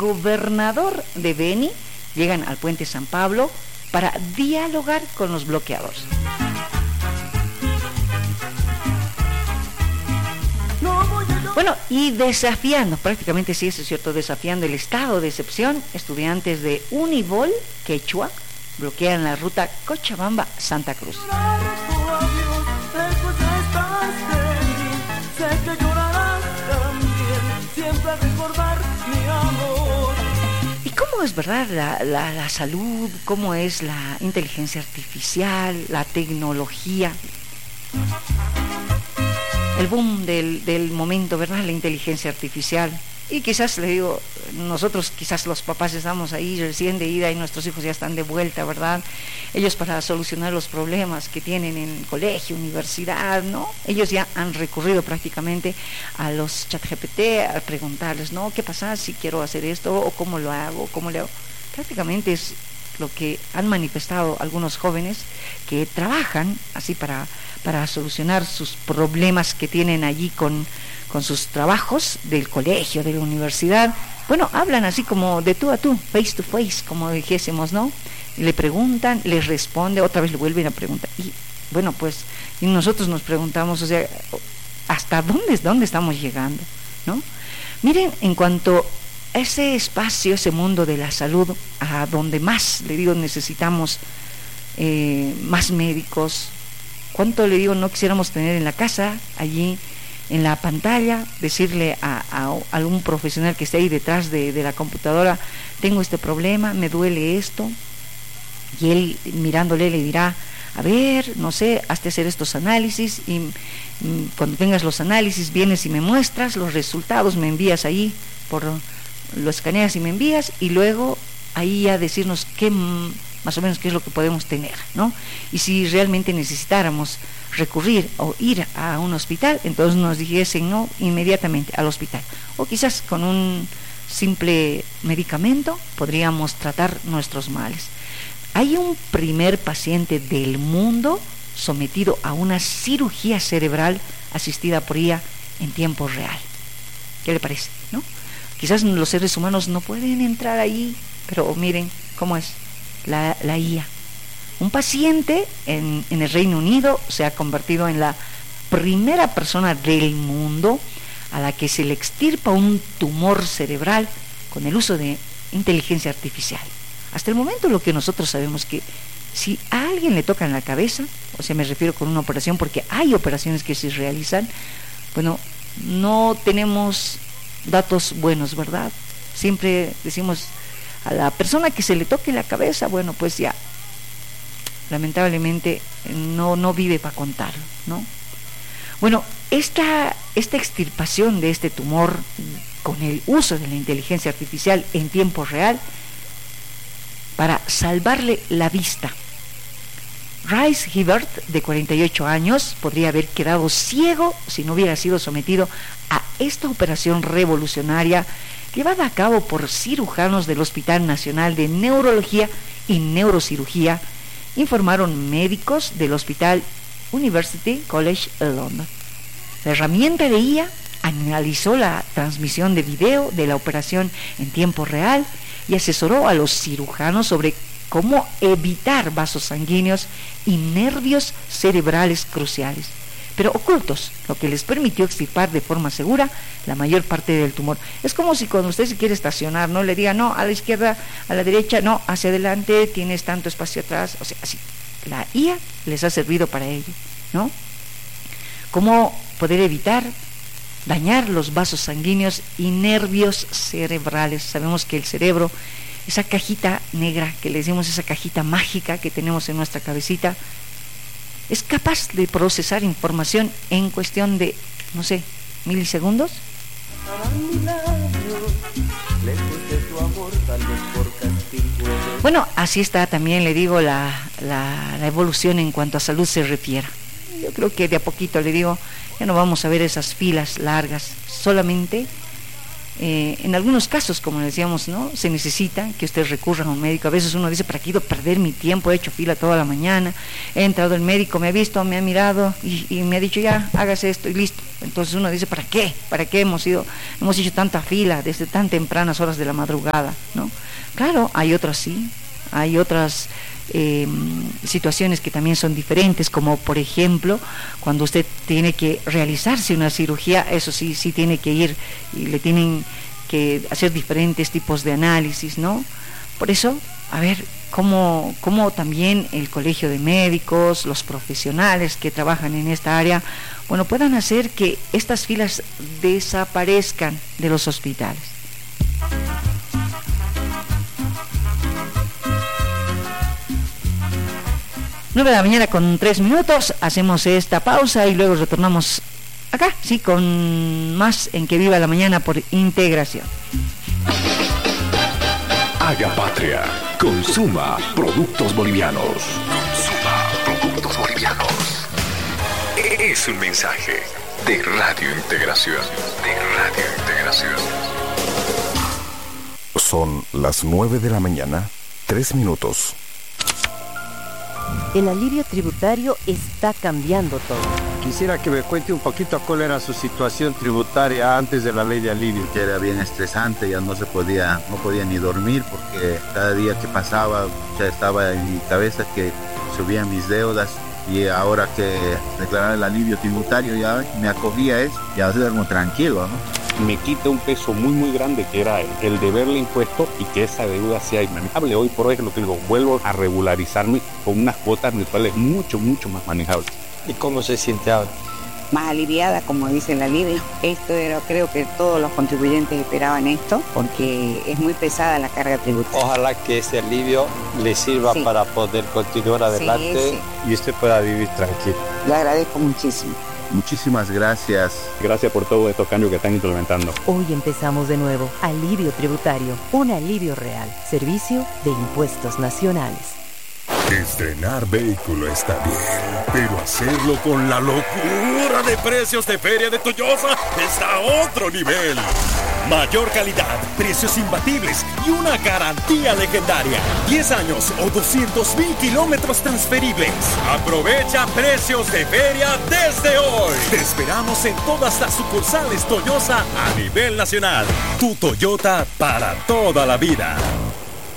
gobernador de Beni llegan al puente San Pablo para dialogar con los bloqueadores. Bueno, y desafiando, prácticamente sí, eso es cierto, desafiando el estado de excepción, estudiantes de Unibol, Quechua, bloquean la ruta Cochabamba-Santa Cruz. ¿Y cómo es, verdad, la salud? ¿Cómo es la inteligencia artificial, la tecnología? El boom del momento, ¿verdad? La inteligencia artificial. Y quizás, le digo, nosotros quizás los papás estamos ahí recién de ida y nuestros hijos ya están de vuelta, ¿verdad? Ellos para solucionar los problemas que tienen en colegio, universidad, ¿no? Ellos ya han recurrido prácticamente a los ChatGPT a preguntarles, ¿no? ¿Qué pasa si quiero hacer esto? ¿O cómo lo hago? ¿Cómo le hago? Prácticamente es lo que han manifestado algunos jóvenes que trabajan así para solucionar sus problemas que tienen allí con sus trabajos del colegio, de la universidad. Bueno, hablan así como de tú a tú, face to face, como dijésemos, ¿no? Y le preguntan, les responde, otra vez le vuelven a preguntar. Y bueno, pues y nosotros nos preguntamos, o sea, ¿hasta dónde estamos llegando? ¿No? Miren, en cuanto a ese espacio, ese mundo de la salud, a donde más, le digo, necesitamos más médicos. ¿Cuánto, le digo, no quisiéramos tener en la casa, allí en la pantalla, decirle a algún profesional que esté ahí detrás de la computadora, tengo este problema, me duele esto, y él mirándole le dirá, a ver, no sé, hazte hacer estos análisis, y cuando tengas los análisis vienes y me muestras los resultados, me envías ahí, lo escaneas y me envías, y luego ahí ya decirnos más o menos qué es lo que podemos tener, ¿no? Y si realmente necesitáramos recurrir o ir a un hospital, entonces nos dijesen no inmediatamente al hospital, o quizás con un simple medicamento podríamos tratar nuestros males. Hay un primer paciente del mundo sometido a una cirugía cerebral asistida por IA en tiempo real. ¿Qué le parece? ¿No? Quizás los seres humanos no pueden entrar ahí, pero miren cómo es la IA. Un paciente en el Reino Unido se ha convertido en la primera persona del mundo a la que se le extirpa un tumor cerebral con el uso de inteligencia artificial. Hasta el momento lo que nosotros sabemos que si a alguien le toca en la cabeza, o sea, me refiero con una operación, porque hay operaciones que se realizan, bueno, no tenemos datos buenos, ¿verdad? Siempre decimos a la persona que se le toque la cabeza, bueno, pues ya lamentablemente no vive para contarlo, ¿no? Bueno, esta extirpación de este tumor con el uso de la inteligencia artificial en tiempo real para salvarle la vista. Rhys Hibbert, de 48 años, podría haber quedado ciego si no hubiera sido sometido a esta operación revolucionaria llevada a cabo por cirujanos del Hospital Nacional de Neurología y Neurocirugía, informaron médicos del Hospital University College London. La herramienta de IA analizó la transmisión de video de la operación en tiempo real y asesoró a los cirujanos sobre cómo evitar vasos sanguíneos y nervios cerebrales cruciales, pero ocultos, lo que les permitió extirpar de forma segura la mayor parte del tumor. Es como si cuando usted se quiere estacionar, no le diga, no, a la izquierda, a la derecha, no, hacia adelante, tienes tanto espacio atrás, o sea, así. La IA les ha servido para ello, ¿no? Cómo poder evitar dañar los vasos sanguíneos y nervios cerebrales. Sabemos que el cerebro, esa cajita negra que le decimos, esa cajita mágica que tenemos en nuestra cabecita, es capaz de procesar información en cuestión de, no sé, milisegundos. Bueno, así está también, le digo, la evolución en cuanto a salud se refiere. Yo creo que de a poquito, le digo, ya no vamos a ver esas filas largas, solamente En algunos casos, como decíamos, ¿no? Se necesita que usted recurra a un médico. A veces uno dice, ¿para qué he ido a perder mi tiempo? He hecho fila toda la mañana, he entrado el médico, me ha visto, me ha mirado y me ha dicho, ya, hágase esto y listo. Entonces uno dice, ¿para qué? ¿Para qué hemos hecho tanta fila desde tan tempranas horas de la madrugada, ¿no? Claro, hay otras sí, hay otras situaciones que también son diferentes, como por ejemplo cuando usted tiene que realizarse una cirugía, eso sí tiene que ir y le tienen que hacer diferentes tipos de análisis, ¿no? Por eso, a ver cómo también el colegio de médicos, los profesionales que trabajan en esta área, bueno, puedan hacer que estas filas desaparezcan de los hospitales. 9 de la mañana con 3 minutos, hacemos esta pausa y luego retornamos acá, sí, con más en Que Viva la Mañana por Integración. Haga patria, consuma productos bolivianos. Consuma productos bolivianos. Es un mensaje de Radio Integración. Son las 9 de la mañana, 3 minutos. El alivio tributario está cambiando todo. Quisiera que me cuente un poquito cuál era su situación tributaria antes de la ley de alivio. Que era bien estresante, ya no podía ni dormir porque cada día que pasaba ya estaba en mi cabeza que subían mis deudas, y ahora que declarar el alivio tributario ya me acogía eso, ya duermo tranquilo, ¿no? Me quita un peso muy grande que era el deberle impuesto y que esa deuda sea inmanejable. Hoy por hoy es lo que digo, vuelvo a regularizarme con unas cuotas mensuales mucho más manejables. ¿Y cómo se siente ahora? Más aliviada, como dice el alivio. Esto era, creo que todos los contribuyentes esperaban esto, porque es muy pesada la carga tributaria. Ojalá que ese alivio le sirva para poder continuar adelante y usted pueda vivir tranquilo. Le agradezco muchísimo. Muchísimas gracias. Gracias por todos estos cambios que están implementando. Hoy empezamos de nuevo. Alivio tributario, un alivio real. Servicio de Impuestos Nacionales. Estrenar vehículo está bien, pero hacerlo con la locura de precios de Feria de Toyosa está a otro nivel. Mayor calidad, precios imbatibles y una garantía legendaria. 10 años o 200,000 kilómetros transferibles. Aprovecha precios de feria desde hoy. Te esperamos en todas las sucursales Toyosa a nivel nacional. Tu Toyota para toda la vida.